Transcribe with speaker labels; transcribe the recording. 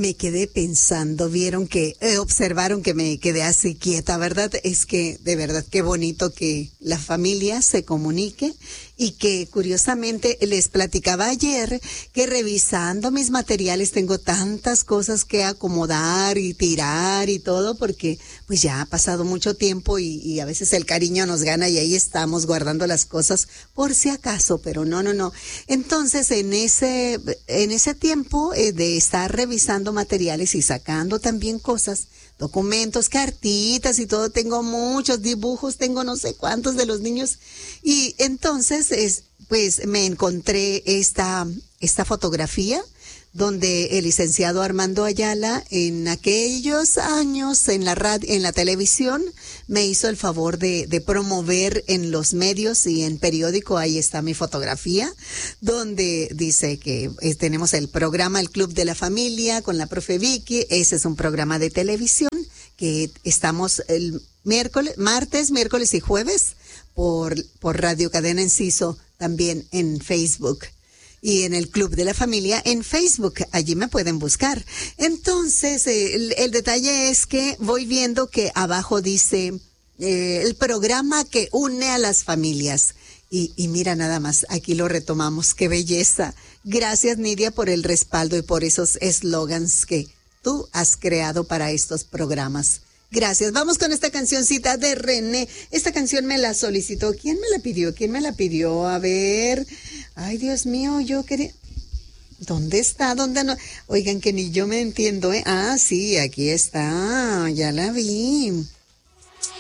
Speaker 1: me quedé pensando, vieron que, observaron que me quedé así quieta, ¿verdad? Es que, de verdad, qué bonito que la familia se comunique y que curiosamente les platicaba ayer que revisando mis materiales tengo tantas cosas que acomodar y tirar y todo porque pues ya ha pasado mucho tiempo y a veces el cariño nos gana y ahí estamos guardando las cosas por si acaso, pero no. Entonces en ese tiempo de estar revisando materiales y sacando también cosas, documentos, cartitas y todo, tengo muchos dibujos, tengo no sé cuántos de los niños y entonces pues me encontré esta fotografía donde el licenciado Armando Ayala en aquellos años en la televisión me hizo el favor de promover en los medios y en periódico. Ahí está mi fotografía donde dice que tenemos el programa El Club de la Familia con la profe Vicky. Ese es un programa de televisión que estamos el martes, miércoles y jueves por Radio Cadena Enciso, también en Facebook. Y en el Club de la Familia en Facebook, allí me pueden buscar. Entonces, el detalle es que voy viendo que abajo dice el programa que une a las familias. Y mira nada más, aquí lo retomamos, qué belleza. Gracias, Nidia, por el respaldo y por esos eslogans que tú has creado para estos programas. Gracias. Vamos con esta cancioncita de René. Esta canción me la solicitó. ¿Quién me la pidió? A ver. Ay, Dios mío, yo quería... ¿Dónde está? ¿Dónde no? Oigan, que ni yo me entiendo, ¿eh? Ah, sí, aquí está. Ya la vi.